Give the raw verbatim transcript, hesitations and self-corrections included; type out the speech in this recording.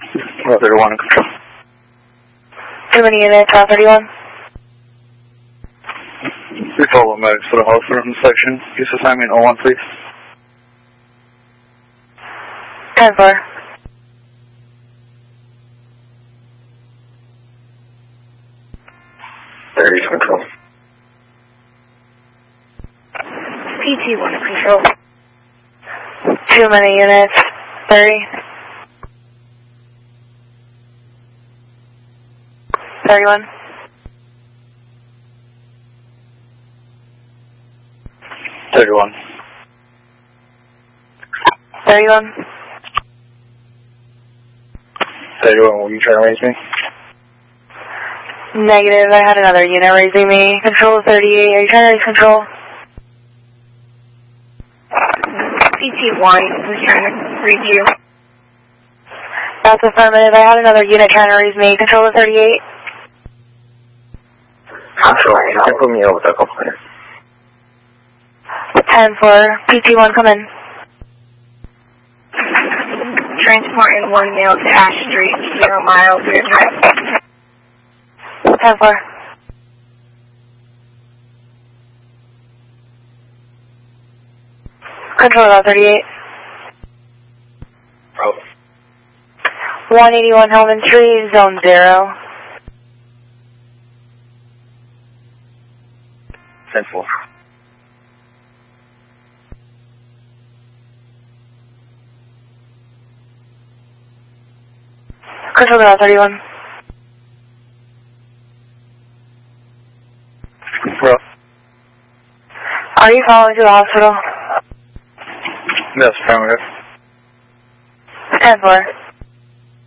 Route thirty-one in control. Too many units, Route thirty-one. three four one Max for the hospital section. Use assignment oh one, please. ten four. thirty control. P T one to control. Too many units, thirty. thirty-one. thirty-one. thirty-one. thirty-one, will you try to raise me? Negative, I had another unit raising me. Control thirty-eight, are you trying to raise control? P T one, who's trying to read you? That's affirmative, I had another unit trying to raise me. Control to thirty-eight. Control, you can put me over the complaint. ten four, P T one, come in. Transporting one male to Ash Street, zero miles, your address. ten four. Control about thirty-eight. Problem. one eighty-one Hellman Street, zone zero. ten four. Control about thirty-one. Bro. Are you following to the hospital? That's affirmative. ten four.